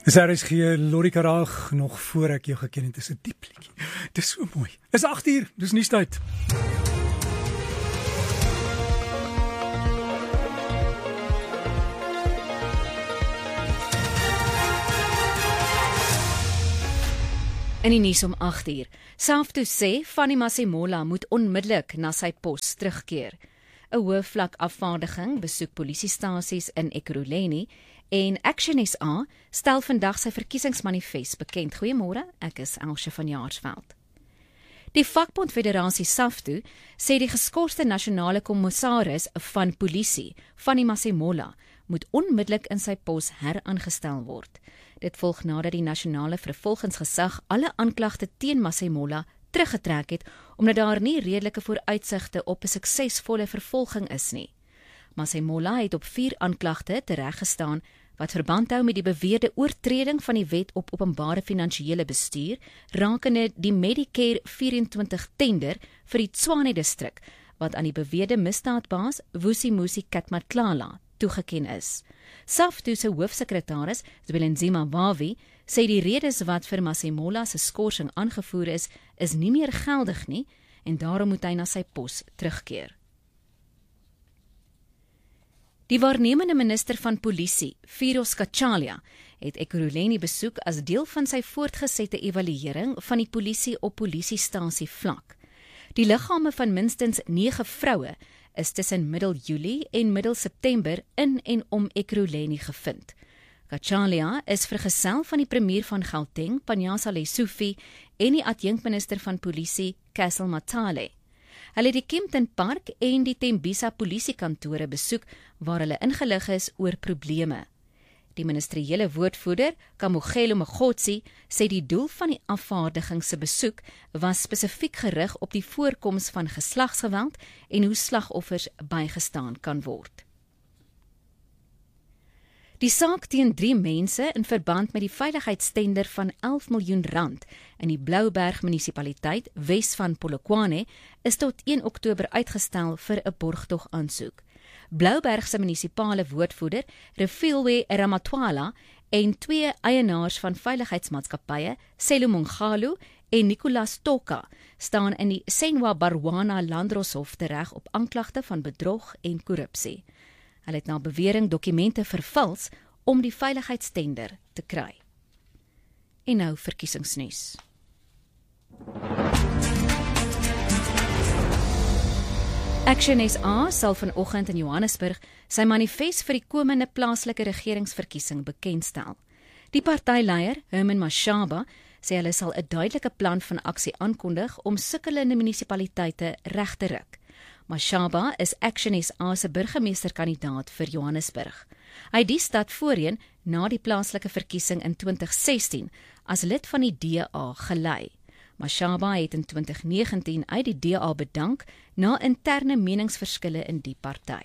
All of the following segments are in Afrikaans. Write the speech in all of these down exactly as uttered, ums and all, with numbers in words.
Dis R S G, Lori Karaag, nog voor ek jou geken het, is 'n diep liedjie. Dis so mooi. Dis agt uur, dis nuustyd. In die nuus om agt uur. SAFTU sê Fanny Masemola moet onmiddellik na sy pos terugkeer. 'n Hoëvlak afvaardiging besoek polisiestasies in Ekurhuleni en Action S A stel vandag sy verkiesingsmanifest bekend. Goeiemôre, ek is Elsje van Jaarsveld. Die vakbond Federasie SAFTU sê die geskorste nasionale kommissaris van polisie, Fanny Masemola, moet onmiddellik in sy pos heraangestel word. Dit volg nadat die nasionale vervolgingsgesag alle aanklagte teen Masemola teruggetrek het, omdat daar nie redelike vooruitsigte op 'n suksesvolle vervolging is nie. Masemola het op vier aanklagte tereggestaan wat verband hou met die beweerde oortreding van die wet op openbare finansiële bestuur rakende die Medicare vyf-en-twintig tender vir die Tshwane distrik wat aan die beweerde misdaadbaas Vusimusi Katmatlala toegeken is. SAFTU se hoofsekretaris, Zwelenzima Wawi, sê die redes wat vir Masemola se skorsing aangevoer is, is nie meer geldig nie en daarom moet hy na sy pos terugkeer. Die waarnemende minister van polisie, Firoz Kachalia, het Ekurhuleni besoek as deel van sy voortgesette evaluering van die polisie op polisiestasie vlak. Die liggame van minstens nege vroue is tussen middel Julie en middel September in en om Ekurhuleni gevind. Kachalia is vergesel van die premier van Gauteng, Panyaza Lesufi, en die adjunkminister van polisie, Castle Matale. Hulle het die Kempton Park en die Tembisa polisiekantore besoek waar hulle ingelig is oor probleme. Die ministeriële woordvoerder, Kamogelo Magotsi, sê die doel van die afvaardiging se besoek was spesifiek gerig op die voorkoms van geslagsgeweld en hoe slagoffers bygestaan kan word. Die saak teen drie mense in verband met die veiligheidstender van elf miljoen rand in die Blouberg munisipaliteit Wes van Polokwane is tot een Oktober uitgestel vir 'n borgtog aansoek. Blouberg se munisipale woordvoerder, Refilwe Ramatwala, en twee eienaars van veiligheidsmaatskappye, Selo Mongalo en Nicolas Toka, staan in die Senwa Barwana Landroshof tereg op aanklagte van bedrog en korrupsie. Hulle het na bewering dokumente vervals om die veiligheidstender te kry. En nou verkiesingsnuus. Action S A sal vanoggend in Johannesburg sy manifest vir die komende plaaslike regeringsverkiesing bekendstel. Die partyleier, Herman Mashaba, sê hulle sal 'n duidelike plan van aksie aankondig om sukkelende munisipaliteite reg te ruk. Mashaba is Action S A se burgemeesterkandidaat vir Johannesburg. Hy het die stad voorheen na die plaaslike verkiesing in twintig sestien as lid van die D A gelei. Mashaba het in twintig negentien uit die D A bedank na interne meningsverskille in die party.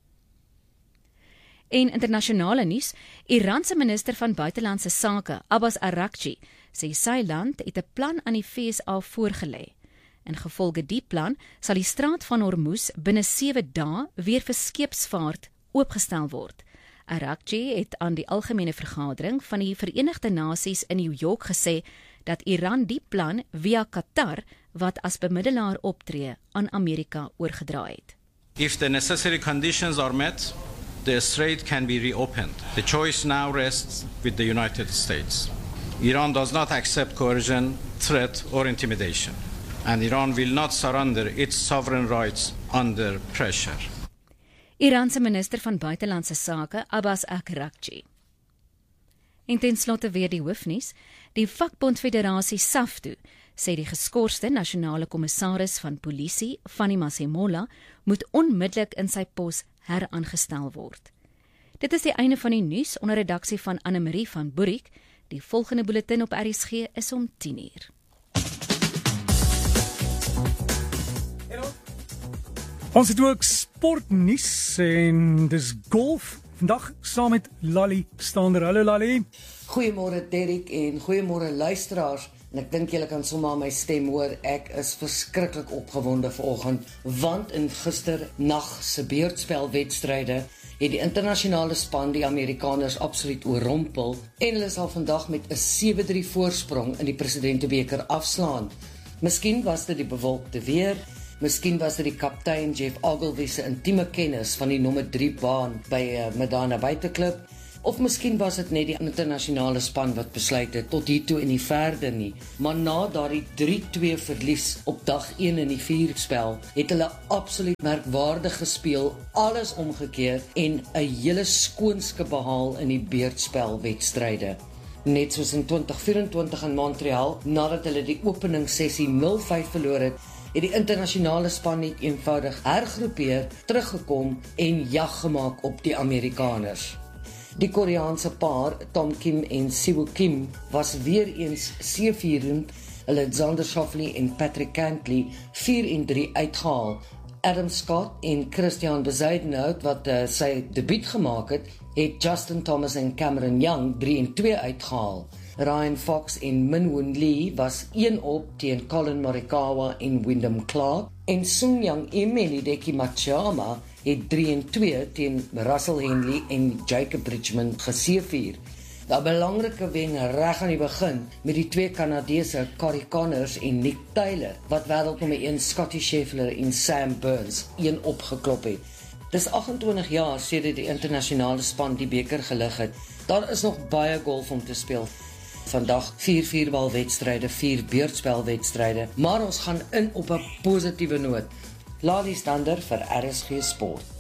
En internasionale nuus, Iran se minister van buitelandse sake, Abbas Araghchi, sê sy land het 'n plan aan die V S A voorgelê. In gevolge die plan sal die straat van Hormuz binne sewe dae weer vir skeepsvaart oopgestel word. Araghchi het aan die algemene vergadering van die Verenigde Nasies in New York gesê dat Iran die plan via Qatar, wat as bemiddelaar optree, aan Amerika oorgedra het. If the necessary conditions are met, the strait can be reopened. The choice now rests with the United States. Iran does not accept coercion, threat or intimidation, and Iran will not surrender its sovereign rights under pressure. Iran se minister van buitelandse sake, Abbas Araghchi. En ten slotte weer die hoofnuus, die vakbond Federasie SAFTU sê die geskorste nasionale kommissaris van polisie, Fanny Masemola, moet onmiddellik in sy pos heraangestel word. Dit is die einde van die nuus onder redaksie van Anne-Marie van Boerik. Die volgende bulletin op R S G is om tien uur. Ons het ook sportnuus en dis golf. Vandag saam met Lali Stander. Hallo Lali. Goeiemôre Derek en goeiemôre luisteraars. En ek dink julle kan sommer aan my stem hoor, ek is verskriklik opgewonde vanoggend, want in gister nag se beurtspelwedstryde het die internasionale span die Amerikaners absoluut oorrompel en hulle sal vandag met 'n sewe drie voorsprong in die Presidentebeker afslaan. Miskien was dit die bewolkte weer, miskien was dit die kaptein Jeff Ogilvy se intieme kennis van die nommer drie baan by uh, Medana Buiteklub, of miskien was dit net die internasionale span wat besluit het tot hiertoe en nie verder nie. Maar na daardie drie twee verlies op dag een in die vierspel, het hulle absoluut merkwaardig gespeel, alles omgekeer en 'n hele skoonske behaal in die beurtspelwedstryde. Net soos in twintig vyf-en-twintig in Montreal, nadat hulle die openingssessie nul vyf verloor het, het die internasionale span net eenvoudig hergroepeer, teruggekom en jag gemaak op die Amerikaners. Die Koreaanse paar, Tom Kim en Siwoo Kim, was weer eens seevierend, hulle het Xander Schauffele en Patrick Cantley vier en drie uitgehaal. Adam Scott en Christian Bezuidenhout, wat uh, sy debuut gemaak het, het Justin Thomas en Cameron Young drie en twee uitgehaal. Ryan Fox en Min Woon Lee was een op teen Colin Morikawa en Wyndham Clark, en Sung Young Im en Hideki Matsuyama het drie en twee teen Russell Henley en Jacob Bridgman geseëvier. 'n Belangrike wen reg aan die begin met die twee Kanadese Corey Connors en Nick Taylor, wat wêreldnommer een Scottie Scheffler en Sam Burns een opgeklop het. Dis agt-en-twintig jaar sedert die internasionale span die beker gelig het. Daar is nog baie golf om te speel. Vandag vier vierbalwedstryde, vier beurtspelwedstryde, maar ons gaan in op 'n positiewe noot. Lali Stander vir R S G Sport.